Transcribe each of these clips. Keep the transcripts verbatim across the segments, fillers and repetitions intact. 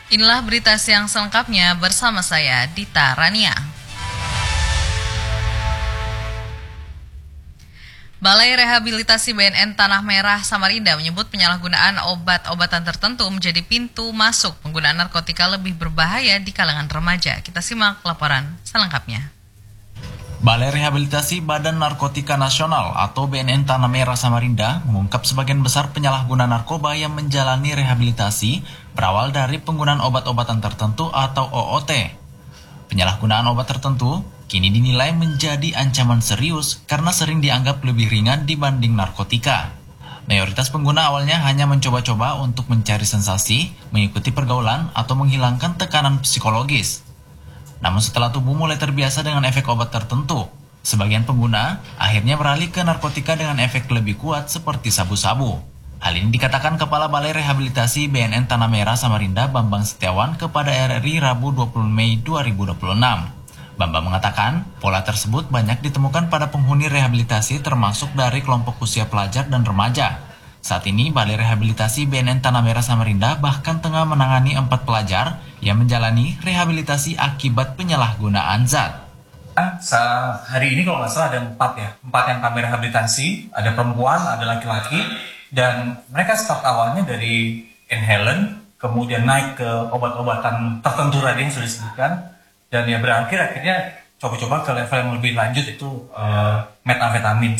Inilah berita siang selengkapnya bersama saya, Dita Rania. Balai Rehabilitasi B N N Tanah Merah Samarinda menyebut penyalahgunaan obat-obatan tertentu menjadi pintu masuk penggunaan narkotika lebih berbahaya di kalangan remaja. Kita simak laporan selengkapnya. Balai Rehabilitasi Badan Narkotika Nasional atau B N N Tanah Merah Samarinda mengungkap sebagian besar penyalahguna narkoba yang menjalani rehabilitasi berawal dari penggunaan obat-obatan tertentu atau O O T. Penyalahgunaan obat tertentu kini dinilai menjadi ancaman serius karena sering dianggap lebih ringan dibanding narkotika. Mayoritas pengguna awalnya hanya mencoba-coba untuk mencari sensasi, mengikuti pergaulan, atau menghilangkan tekanan psikologis. Namun setelah tubuh mulai terbiasa dengan efek obat tertentu, sebagian pengguna akhirnya beralih ke narkotika dengan efek lebih kuat seperti sabu-sabu. Hal ini dikatakan Kepala Balai Rehabilitasi B N N Tanah Merah Samarinda Bambang Setiawan kepada R R I Rabu dua puluh Mei dua ribu dua puluh enam. Bambang mengatakan pola tersebut banyak ditemukan pada penghuni rehabilitasi termasuk dari kelompok usia pelajar dan remaja. Saat ini, Balai Rehabilitasi B N N Tanah Merah Samarinda bahkan tengah menangani empat pelajar yang menjalani rehabilitasi akibat penyalahgunaan zat. Hari ini kalau nggak salah ada empat ya, empat yang kami rehabilitasi, ada perempuan, ada laki-laki, dan mereka start awalnya dari inhalant, kemudian naik ke obat-obatan tertentu tadi yang sudah disebutkan, dan ya berakhir akhirnya coba-coba ke level yang lebih lanjut itu uh, metamfetamin,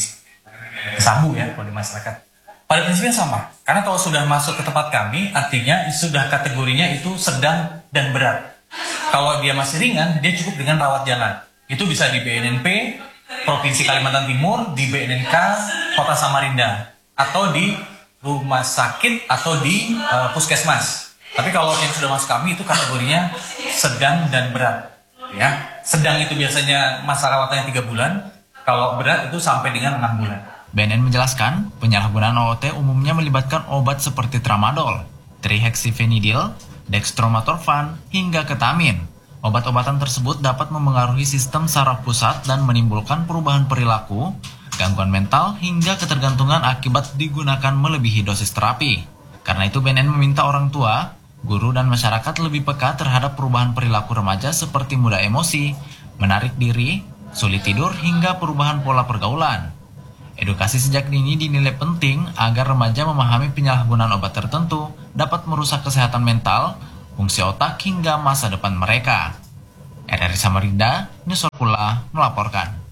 sabu ya kalau di masyarakat. Pada prinsipnya sama, karena kalau sudah masuk ke tempat kami, artinya sudah kategorinya itu sedang dan berat. Kalau dia masih ringan, dia cukup dengan rawat jalan. Itu bisa di B N N P, Provinsi Kalimantan Timur, di B N N K, Kota Samarinda, atau di rumah sakit atau di uh, puskesmas. Tapi kalau yang sudah masuk kami itu kategorinya sedang dan berat. Ya, sedang itu biasanya masa rawatannya tiga bulan, kalau berat itu sampai dengan enam bulan. B N N menjelaskan, penyalahgunaan O O T umumnya melibatkan obat seperti tramadol, trihexyphenidyl, dextromethorphan, hingga ketamin. Obat-obatan tersebut dapat memengaruhi sistem saraf pusat dan menimbulkan perubahan perilaku, gangguan mental, hingga ketergantungan akibat digunakan melebihi dosis terapi. Karena itu B N N meminta orang tua, guru, dan masyarakat lebih peka terhadap perubahan perilaku remaja seperti mudah emosi, menarik diri, sulit tidur, hingga perubahan pola pergaulan. Edukasi sejak dini dinilai penting agar remaja memahami penyalahgunaan obat tertentu dapat merusak kesehatan mental, fungsi otak, hingga masa depan mereka. R R I Samarinda, Nusorkula melaporkan.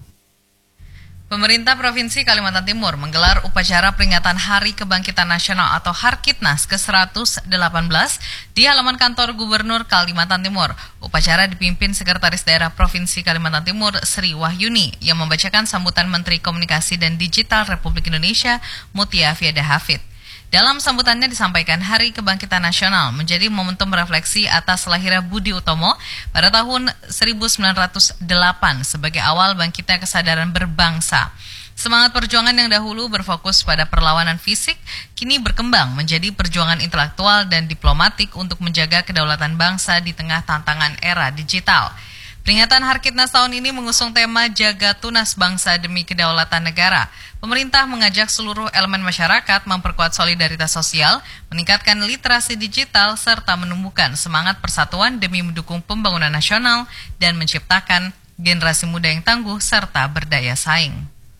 Pemerintah Provinsi Kalimantan Timur menggelar upacara peringatan Hari Kebangkitan Nasional atau Harkitnas ke seratus delapan belas di halaman kantor Gubernur Kalimantan Timur. Upacara dipimpin Sekretaris Daerah Provinsi Kalimantan Timur Sri Wahyuni yang membacakan sambutan Menteri Komunikasi dan Digital Republik Indonesia Mutia Fiada Hafid. Dalam sambutannya disampaikan Hari Kebangkitan Nasional menjadi momentum refleksi atas lahirnya Budi Utomo pada tahun seribu sembilan ratus delapan sebagai awal bangkitnya kesadaran berbangsa. Semangat perjuangan yang dahulu berfokus pada perlawanan fisik, kini berkembang menjadi perjuangan intelektual dan diplomatik untuk menjaga kedaulatan bangsa di tengah tantangan era digital. Peringatan Harkitnas tahun ini mengusung tema Jaga Tunas Bangsa Demi Kedaulatan Negara. Pemerintah mengajak seluruh elemen masyarakat memperkuat solidaritas sosial, meningkatkan literasi digital, serta menumbuhkan semangat persatuan demi mendukung pembangunan nasional dan menciptakan generasi muda yang tangguh serta berdaya saing.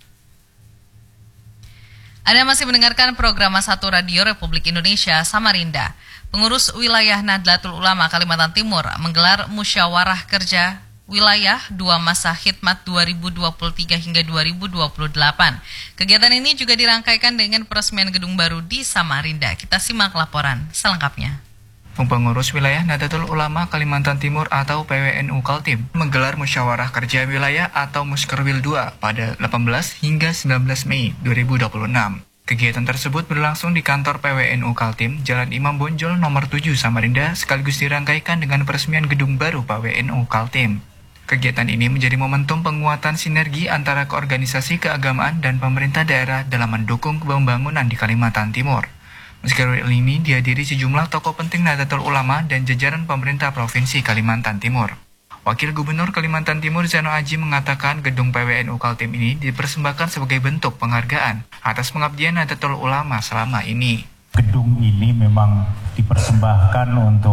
Anda masih mendengarkan program satu Radio Republik Indonesia Samarinda. Pengurus wilayah Nahdlatul Ulama Kalimantan Timur menggelar musyawarah kerja wilayah dua masa khidmat dua ribu dua puluh tiga hingga dua ribu dua puluh delapan. Kegiatan ini juga dirangkaikan dengan peresmian gedung baru di Samarinda. Kita simak laporan selengkapnya. Pengurus wilayah Nahdlatul Ulama Kalimantan Timur atau P W N U Kaltim menggelar musyawarah kerja wilayah atau Muskerwil dua pada delapan belas hingga sembilan belas Mei dua ribu dua puluh enam. Kegiatan tersebut berlangsung di kantor P W N U Kaltim, Jalan Imam Bonjol nomor tujuh Samarinda, sekaligus dirangkaikan dengan peresmian gedung baru P W N U Kaltim. Kegiatan ini menjadi momentum penguatan sinergi antara keorganisasi keagamaan dan pemerintah daerah dalam mendukung pembangunan di Kalimantan Timur. Muskerwil ini dihadiri sejumlah tokoh penting Nahdlatul Ulama dan jajaran pemerintah Provinsi Kalimantan Timur. Wakil Gubernur Kalimantan Timur Zano Aji mengatakan gedung P W N U Kaltim ini dipersembahkan sebagai bentuk penghargaan atas pengabdian Nahdlatul Ulama selama ini. Gedung ini memang dipersembahkan untuk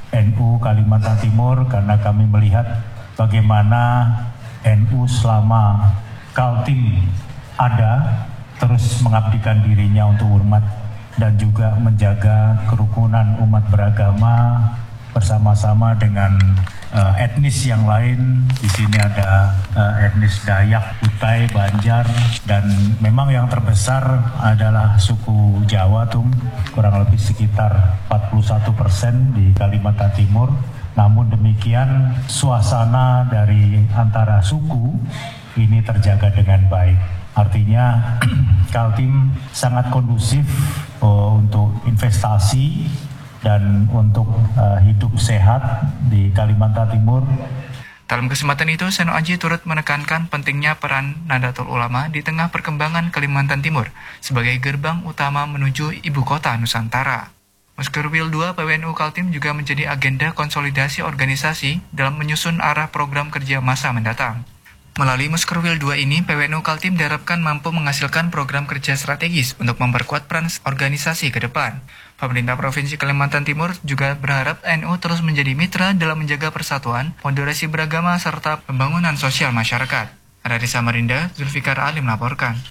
N U Kalimantan Timur karena kami melihat bagaimana N U selama Kaltim ada terus mengabdikan dirinya untuk umat dan juga menjaga kerukunan umat beragama bersama-sama dengan uh, etnis yang lain. Di sini ada uh, etnis Dayak, Kutai, Banjar, dan memang yang terbesar adalah suku Jawa tuh kurang lebih sekitar empat puluh satu persen di Kalimantan Timur. Namun demikian suasana dari antara suku ini terjaga dengan baik. Artinya Kaltim sangat kondusif uh, untuk investasi dan untuk uh, hidup sehat di Kalimantan Timur. Dalam kesempatan itu, Seno Aji turut menekankan pentingnya peran Nahdlatul Ulama di tengah perkembangan Kalimantan Timur sebagai gerbang utama menuju ibu kota Nusantara. Muskerwil dua P W N U Kaltim juga menjadi agenda konsolidasi organisasi dalam menyusun arah program kerja masa mendatang. Melalui Muskerwil dua ini, P W N U Kaltim diharapkan mampu menghasilkan program kerja strategis untuk memperkuat peran organisasi ke depan. Pemerintah Provinsi Kalimantan Timur juga berharap N U terus menjadi mitra dalam menjaga persatuan, moderasi beragama, serta pembangunan sosial masyarakat. Dari Samarinda, Zulfikar Ali melaporkan.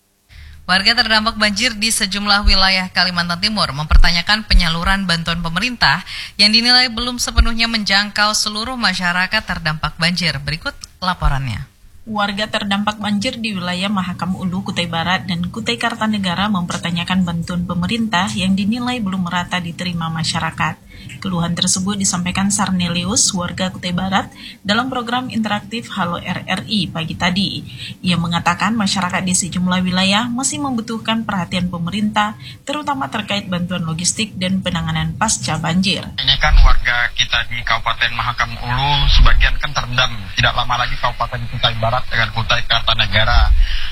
Warga terdampak banjir di sejumlah wilayah Kalimantan Timur mempertanyakan penyaluran bantuan pemerintah yang dinilai belum sepenuhnya menjangkau seluruh masyarakat terdampak banjir. Berikut laporannya. Warga terdampak banjir di wilayah Mahakam Ulu, Kutai Barat, dan Kutai Kartanegara mempertanyakan bantuan pemerintah yang dinilai belum merata diterima masyarakat. Keluhan tersebut disampaikan Sarnelius, warga Kutai Barat, dalam program interaktif Halo R R I pagi tadi. Ia mengatakan masyarakat di sejumlah wilayah masih membutuhkan perhatian pemerintah, terutama terkait bantuan logistik dan penanganan pasca banjir. Ini kan warga kita di Kabupaten Mahakam Ulu, sebagian kan terendam. Tidak lama lagi Kabupaten Kutai Barat dengan Kutai Kartanegara.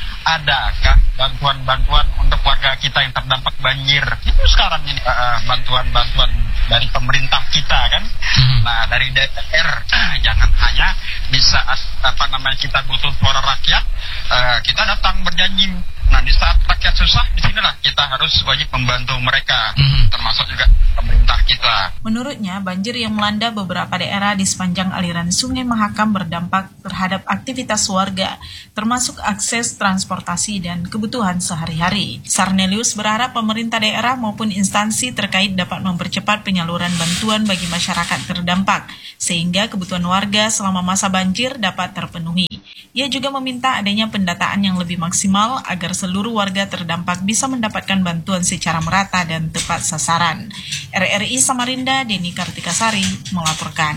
Adakah bantuan-bantuan untuk warga kita yang terdampak banjir? Itu sekarang ini uh, bantuan-bantuan dari pemerintah kita kan. Hmm. Nah, dari D P R jangan hanya di saat apa namanya kita butuh suara rakyat, uh, kita datang berjanji. Nah, di saat rakyat susah, disinilah kita harus wajib membantu mereka, hmm. termasuk juga pemerintah kita. Menurutnya, banjir yang melanda beberapa daerah di sepanjang aliran Sungai Mahakam berdampak terhadap aktivitas warga, termasuk akses transportasi dan kebutuhan sehari-hari. Sarnelius berharap pemerintah daerah maupun instansi terkait dapat mempercepat penyaluran bantuan bagi masyarakat terdampak, sehingga kebutuhan warga selama masa banjir dapat terpenuhi. Ia juga meminta adanya pendataan yang lebih maksimal agar seluruh warga terdampak bisa mendapatkan bantuan secara merata dan tepat sasaran. R R I Samarinda, Deni Kartikasari melaporkan.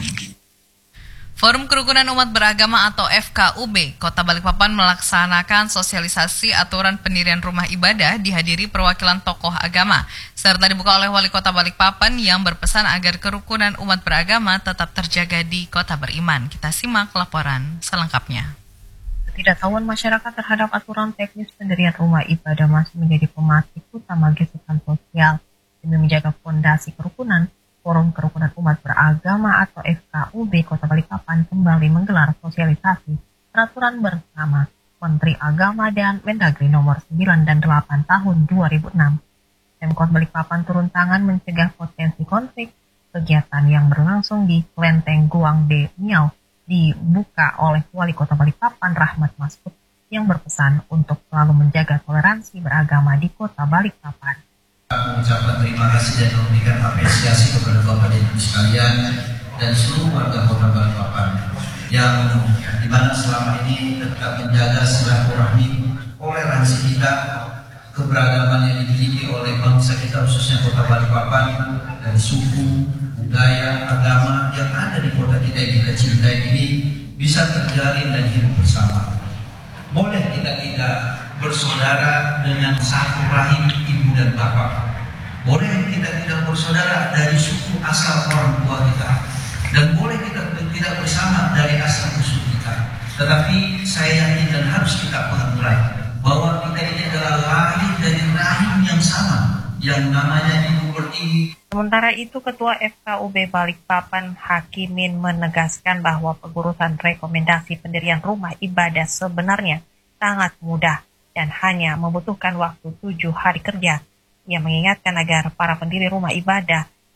Forum Kerukunan Umat Beragama atau F K U B Kota Balikpapan melaksanakan sosialisasi aturan pendirian rumah ibadah dihadiri perwakilan tokoh agama, serta dibuka oleh Wali Kota Balikpapan yang berpesan agar kerukunan umat beragama tetap terjaga di kota beriman. Kita simak laporan selengkapnya. Ketidaktahuan masyarakat terhadap aturan teknis pendirian rumah ibadah masih menjadi pematik utama gesekan sosial. Demi menjaga fondasi kerukunan, Forum Kerukunan Umat Beragama atau F K U B Kota Balikpapan kembali menggelar sosialisasi peraturan bersama Menteri Agama dan Mendagri nomor sembilan dan delapan tahun dua ribu enam. Pemkot Balikpapan turun tangan mencegah potensi konflik. Kegiatan yang berlangsung di Kelenteng Guang de Miao dibuka oleh Wali Kota Balikpapan Rahmat Masud yang berpesan untuk selalu menjaga toleransi beragama di Kota Balikpapan. Mengucapkan terima kasih dan memberikan apresiasi kepada Bapak Ibu sekalian dan seluruh warga Kota Balikpapan yang dimana selama ini tetap menjaga silaturahmi, toleransi kita, keberagaman yang dimiliki oleh bangsa kita khususnya Kota Balikpapan dan suku, budaya, agama yang ada di kota kita yang kita cintai ini bisa terjalin dan hidup bersama. Boleh kita tidak bersaudara dengan satu rahim ibu dan bapak. Boleh kita tidak bersaudara dari suku asal orang tua kita. Dan boleh kita tidak bersama dari asal usul kita. Tetapi saya yakin dan harus kita pahami bahwa kita ini adalah lahir dari rahim yang sama, yang namanya ibu pertiwi. Sementara itu, Ketua F K U B Balikpapan Hakimin menegaskan bahwa pengurusan rekomendasi pendirian rumah ibadah sebenarnya sangat mudah dan hanya membutuhkan waktu tujuh hari kerja. Ia mengingatkan agar para pendiri rumah ibadah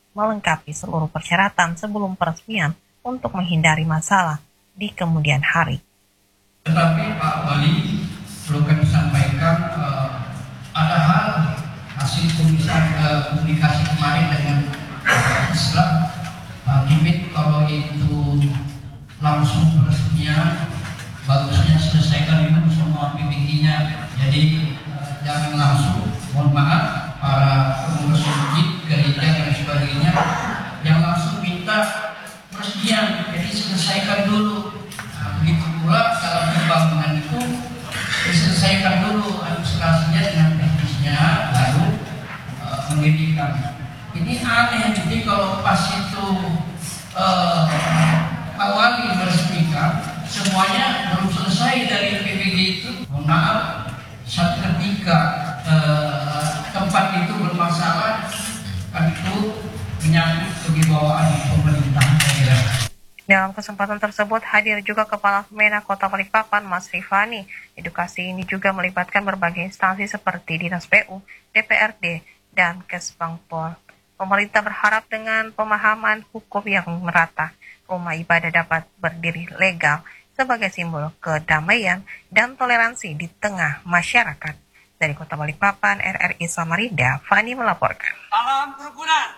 melengkapi seluruh persyaratan sebelum peresmian untuk menghindari masalah di kemudian hari. Tetapi Pak Wali, perlu kami sampaikan uh, ada hal hasil komunikasi kemarin dengan uh, Islam, Pak Dimit, kalau itu langsung peresmian bagusnya selesaikan dulu semua P P G-nya. Jadi uh, jangan langsung, mohon maaf para pengurus masjid, gereja dan sebagainya yang langsung minta peresmian, jadi selesaikan dulu. Nah, begitu pula dalam pembangunan itu diselesaikan dulu administrasinya dengan teknisnya, baru uh, mendirikan. Ini aneh, jadi kalau pas itu uh, Pak Wali meresmikan, semuanya belum selesai dari P P G itu. Mohon maaf, saat ketika uh, tempat itu bermasalah, kan itu menyangkut kewibawaan pemerintahan daerah. Dalam kesempatan tersebut hadir juga Kepala Kemenak Kota Balikpapan, Mas Rifani. Edukasi ini juga melibatkan berbagai instansi seperti Dinas P U, D P R D, dan Kesbangpol. Pemerintah berharap dengan pemahaman hukum yang merata, rumah ibadah dapat berdiri legal sebagai simbol kedamaian dan toleransi di tengah masyarakat. Dari Kota Balikpapan, R R I Samarinda, Fani melaporkan. Salam kerukunan.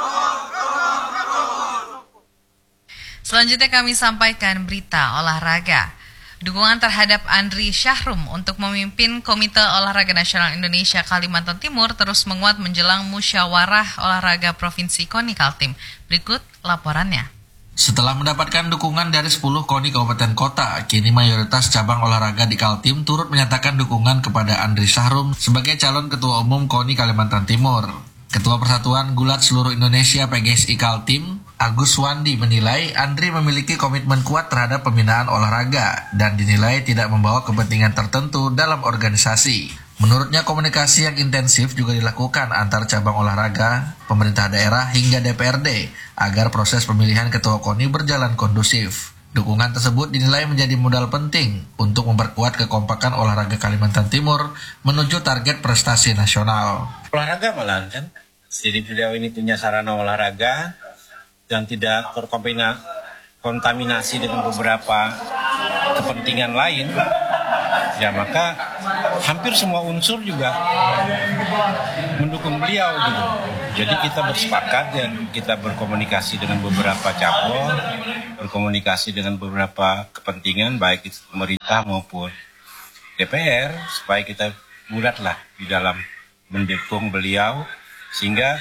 Selanjutnya kami sampaikan berita olahraga. Dukungan terhadap Andri Syahrum untuk memimpin Komite Olahraga Nasional Indonesia Kalimantan Timur terus menguat menjelang musyawarah olahraga Provinsi KONI Kaltim. Berikut laporannya. Setelah mendapatkan dukungan dari sepuluh KONI kabupaten kota, kini mayoritas cabang olahraga di Kaltim turut menyatakan dukungan kepada Andri Syahrum sebagai calon Ketua Umum KONI Kalimantan Timur. Ketua Persatuan Gulat Seluruh Indonesia P G S I Kaltim, Agus Wandi menilai Andri memiliki komitmen kuat terhadap pembinaan olahraga dan dinilai tidak membawa kepentingan tertentu dalam organisasi. Menurutnya komunikasi yang intensif juga dilakukan antar cabang olahraga, pemerintah daerah hingga D P R D agar proses pemilihan ketua KONI berjalan kondusif. Dukungan tersebut dinilai menjadi modal penting untuk memperkuat kekompakan olahraga Kalimantan Timur menuju target prestasi nasional. Olahraga malah kan, jadi beliau ini punya sarana olahraga dan tidak terkontaminasi dengan beberapa kepentingan lain. Ya maka hampir semua unsur juga mendukung beliau gitu. Jadi kita bersepakat dan kita berkomunikasi dengan beberapa cabang, berkomunikasi dengan beberapa kepentingan baik itu pemerintah maupun D P R supaya kita bulatlah di dalam mendukung beliau sehingga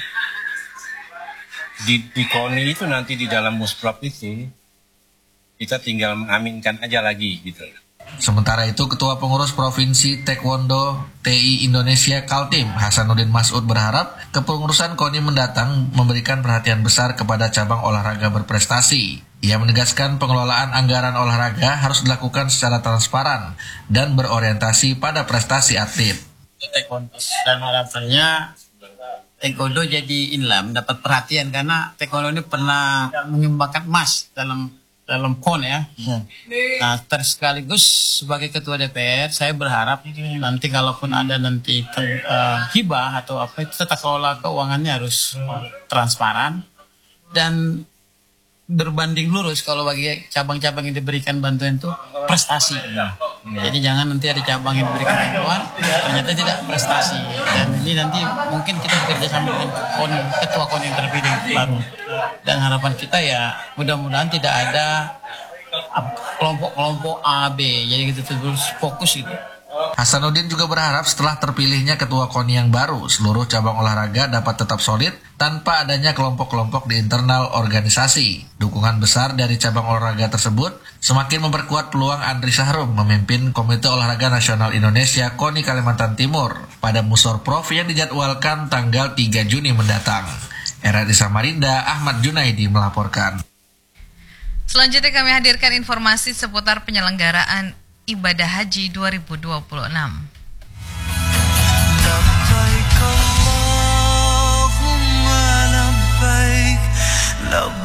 di, di KONI itu nanti di dalam musprop itu kita tinggal mengaminkan aja lagi gitu. Sementara itu, Ketua Pengurus Provinsi Taekwondo T I Indonesia Kaltim, Hasanuddin Mas'ud berharap kepengurusan KONI mendatang memberikan perhatian besar kepada cabang olahraga berprestasi. Ia menegaskan pengelolaan anggaran olahraga harus dilakukan secara transparan dan berorientasi pada prestasi atlet. Taekwondo dan harapannya Taekwondo jadi inlam dapat perhatian karena Taekwondo ini pernah menyumbangkan emas dalam dalam P O N ya. Hmm. Nah, tersekaligus sebagai ketua D P R, saya berharap nanti kalaupun ada nanti uh, hibah atau apa itu tata kelola keuangannya harus transparan dan berbanding lurus kalau bagi cabang-cabang yang diberikan bantuan itu prestasi. Jadi jangan nanti ada cabang yang diberikan bantuan ternyata tidak prestasi. Dan ini nanti mungkin kita bekerja sama dengan KONI, ketua KONI yang terpilih baru. Dan harapan kita ya mudah-mudahan tidak ada kelompok-kelompok A, B. Jadi kita terus fokus gitu. Hasanuddin juga berharap setelah terpilihnya ketua KONI yang baru, seluruh cabang olahraga dapat tetap solid tanpa adanya kelompok-kelompok di internal organisasi. Dukungan besar dari cabang olahraga tersebut semakin memperkuat peluang Andri Syahrum memimpin Komite Olahraga Nasional Indonesia KONI Kalimantan Timur pada Musorprof yang dijadwalkan tanggal tiga Juni mendatang. R R I Samarinda, Ahmad Junaidi melaporkan. Selanjutnya kami hadirkan informasi seputar penyelenggaraan Ibadah Haji dua ribu dua puluh enam.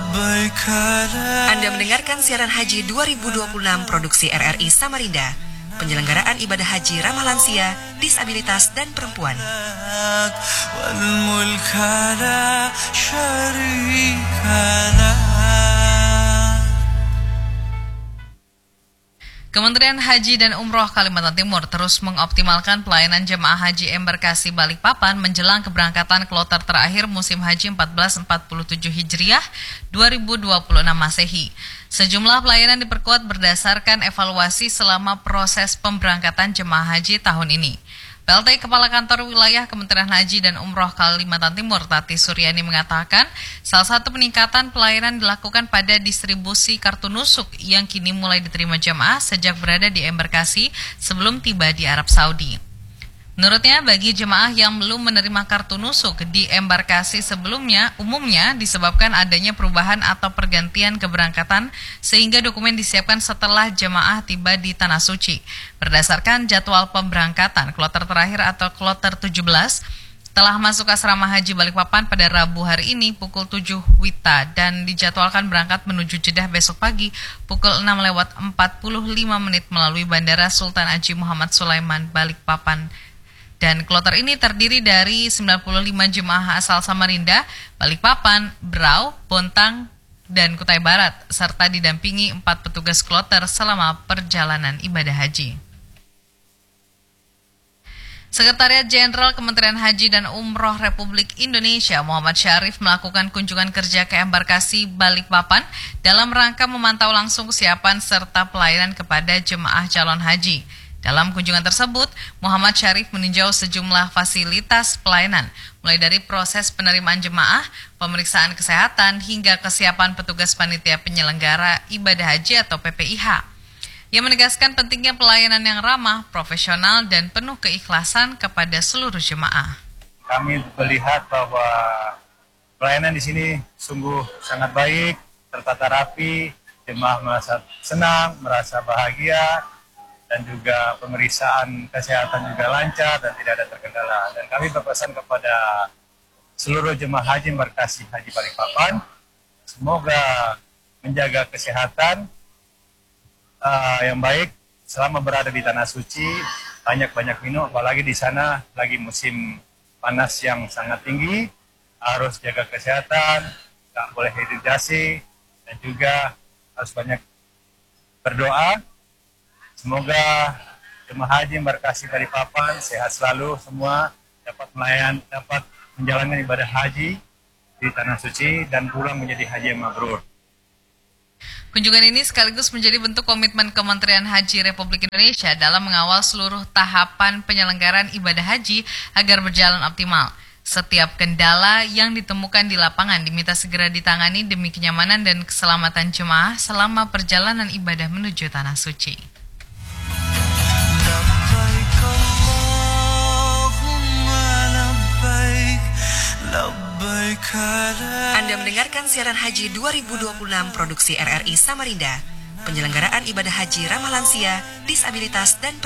Anda mendengarkan siaran Haji dua ribu dua puluh enam produksi R R I Samarinda. penyelenggaraan ibadah haji ramah lansia, disabilitas, dan perempuan. Kementerian Haji dan Umroh Kalimantan Timur terus mengoptimalkan pelayanan jemaah haji embarkasi Balikpapan menjelang keberangkatan kloter terakhir musim haji seribu empat ratus empat puluh tujuh Hijriah dua ribu dua puluh enam Masehi. Sejumlah pelayanan diperkuat berdasarkan evaluasi selama proses pemberangkatan jemaah haji tahun ini. P L T Kepala Kantor Wilayah Kementerian Haji dan Umroh Kalimantan Timur, Tati Suryani, mengatakan salah satu peningkatan pelayanan dilakukan pada distribusi kartu nusuk yang kini mulai diterima jemaah sejak berada di embarkasi sebelum tiba di Arab Saudi. Menurutnya, bagi jemaah yang belum menerima kartu nusuk di embarkasi sebelumnya, umumnya disebabkan adanya perubahan atau pergantian keberangkatan sehingga dokumen disiapkan setelah jemaah tiba di Tanah Suci. Berdasarkan jadwal pemberangkatan, kloter terakhir atau kloter tujuh belas telah masuk asrama haji Balikpapan pada Rabu hari ini pukul tujuh Wita dan dijadwalkan berangkat menuju Jeddah besok pagi pukul enam lewat empat puluh lima menit melalui Bandara Sultan Haji Muhammad Sulaiman Balikpapan. Dan kloter ini terdiri dari sembilan puluh lima jemaah asal Samarinda, Balikpapan, Berau, Bontang, dan Kutai Barat, serta didampingi empat petugas kloter selama perjalanan ibadah haji. Sekretariat Jenderal Kementerian Haji dan Umroh Republik Indonesia Muhammad Syarif melakukan kunjungan kerja ke embarkasi Balikpapan dalam rangka memantau langsung kesiapan serta pelayanan kepada jemaah calon haji. Dalam kunjungan tersebut, Muhammad Syarif meninjau sejumlah fasilitas pelayanan, mulai dari proses penerimaan jemaah, pemeriksaan kesehatan, hingga kesiapan petugas panitia penyelenggara ibadah haji atau P P I H. Ia menegaskan pentingnya pelayanan yang ramah, profesional, dan penuh keikhlasan kepada seluruh jemaah. Kami melihat bahwa pelayanan di sini sungguh sangat baik, tertata rapi, jemaah merasa senang, merasa bahagia, dan juga pemeriksaan kesehatan juga lancar dan tidak ada terkendala. Dan kami berpesan kepada seluruh jemaah haji embarkasi Haji Balikpapan, semoga menjaga kesehatan uh, yang baik selama berada di Tanah Suci, banyak-banyak minum, apalagi di sana lagi musim panas yang sangat tinggi, harus jaga kesehatan, tak boleh dehidrasi, dan juga harus banyak berdoa. Semoga jemaah haji embarkasi Balikpapan sehat selalu semua, dapat melayan, dapat menjalankan ibadah haji di Tanah Suci dan pulang menjadi haji yang mabrur. Kunjungan ini sekaligus menjadi bentuk komitmen Kementerian Haji Republik Indonesia dalam mengawal seluruh tahapan penyelenggaraan ibadah haji agar berjalan optimal. Setiap kendala yang ditemukan di lapangan diminta segera ditangani demi kenyamanan dan keselamatan jemaah selama perjalanan ibadah menuju Tanah Suci. Anda mendengarkan siaran haji dua ribu dua puluh enam produksi R R I Samarinda. Penyelenggaraan ibadah haji ramah lansia, disabilitas, dan